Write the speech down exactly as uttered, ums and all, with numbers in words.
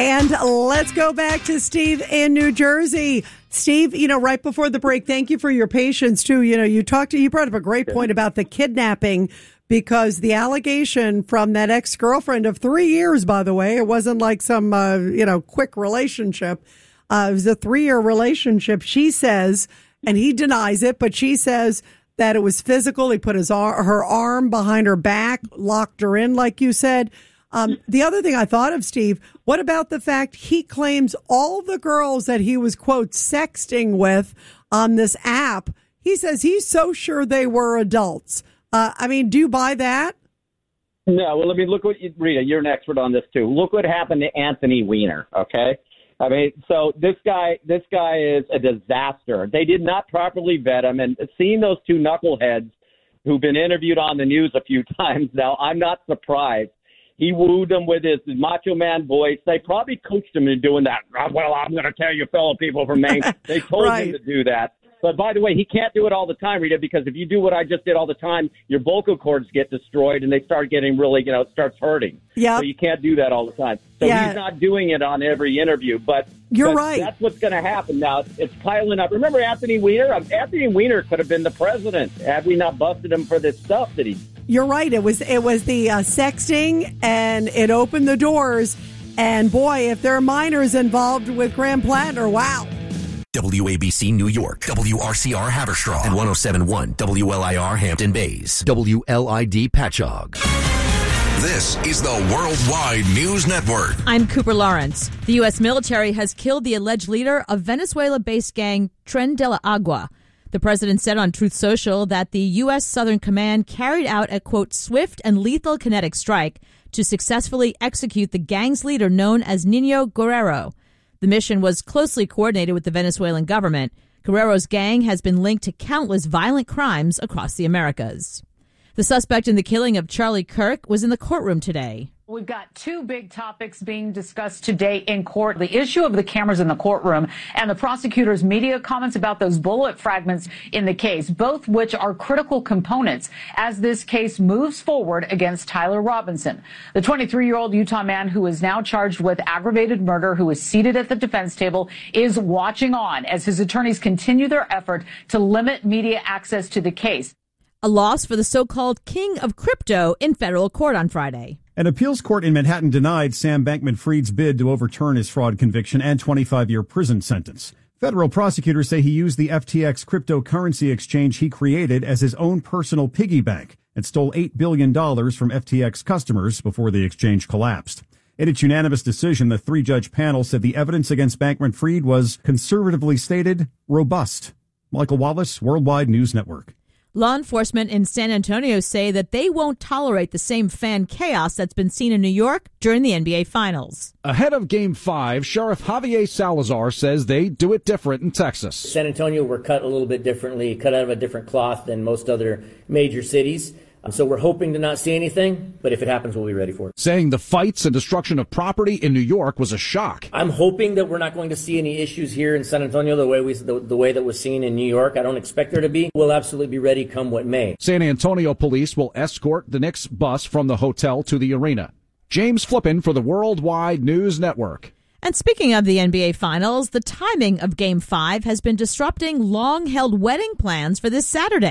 And let's go back to Steve in New Jersey. Steve, you know, right before the break, thank you for your patience, too. You know, you talked to, you brought up a great point about the kidnapping, because the allegation from that ex-girlfriend of three years, by the way, it wasn't like some, uh, you know, quick relationship. Uh, it was a three-year relationship, she says, and he denies it, but she says that it was physical. He put his ar- her arm behind her back, locked her in, like you said. Um, the other thing I thought of, Steve, what about the fact he claims all the girls that he was, quote, sexting with on this app, he says he's so sure they were adults. Uh, I mean, do you buy that? No. Well, I mean, look what you, Rita, you're an expert on this too. Look what happened to Anthony Weiner. Okay. I mean, so this guy, this guy is a disaster. They did not properly vet him, and seeing those two knuckleheads who've been interviewed on the news a few times now, I'm not surprised. He wooed them with his macho man voice. They probably coached him in doing that. Well, I'm going to tell you, fellow people from Maine, they told right. him to do that. But by the way, he can't do it all the time, Rita, because if you do what I just did all the time, your vocal cords get destroyed and they start getting really, you know, it starts hurting. Yeah. So you can't do that all the time. So yeah. he's not doing it on every interview. But you're but right. That's what's going to happen now. It's piling up. Remember Anthony Weiner? Anthony Weiner could have been the president had we not busted him for this stuff that he. You're right. It was it was the uh, sexting, and it opened the doors. And boy, if there are minors involved with Graham Plattner, wow. W A B C New York, W R C R Haverstraw, and one oh seven point one W L I R Hampton Bays, W L I D Patchogue. This is the Worldwide News Network. I'm Cooper Lawrence. The U S military has killed the alleged leader of Venezuela-based gang Tren de la Agua. The president said on Truth Social that the U S Southern Command carried out a, quote, swift and lethal kinetic strike to successfully execute the gang's leader known as Nino Guerrero. The mission was closely coordinated with the Venezuelan government. Guerrero's gang has been linked to countless violent crimes across the Americas. The suspect in the killing of Charlie Kirk was in the courtroom today. We've got two big topics being discussed today in court. The issue of the cameras in the courtroom and the prosecutor's media comments about those bullet fragments in the case, both which are critical components as this case moves forward against Tyler Robinson. The twenty-three-year-old Utah man who is now charged with aggravated murder, who is seated at the defense table, is watching on as his attorneys continue their effort to limit media access to the case. A loss for the so-called king of crypto in federal court on Friday. An appeals court in Manhattan denied Sam Bankman-Fried's bid to overturn his fraud conviction and twenty-five-year prison sentence. Federal prosecutors say he used the F T X cryptocurrency exchange he created as his own personal piggy bank and stole eight billion dollars from F T X customers before the exchange collapsed. In its unanimous decision, the three-judge panel said the evidence against Bankman-Fried was, conservatively stated, robust. Michael Wallace, Worldwide News Network. Law enforcement in San Antonio say that they won't tolerate the same fan chaos that's been seen in New York during the N B A Finals. Ahead of Game five, Sheriff Javier Salazar says they do it different in Texas. San Antonio, we're cut a little bit differently, cut out of a different cloth than most other major cities. Um, so we're hoping to not see anything, but if it happens, we'll be ready for it. Saying the fights and destruction of property in New York was a shock. I'm hoping that we're not going to see any issues here in San Antonio the way we the, the way that was seen in New York. I don't expect there to be. We'll absolutely be ready come what may. San Antonio police will escort the Knicks bus from the hotel to the arena. James Flippin for the Worldwide News Network. And speaking of the N B A Finals, the timing of Game five has been disrupting long-held wedding plans for this Saturday.